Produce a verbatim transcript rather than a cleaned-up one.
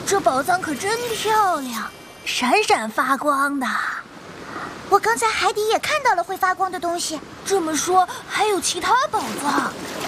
这宝藏可真漂亮，闪闪发光的。 我刚才海底也看到了会发光的东西。 这么说，还有其他宝藏？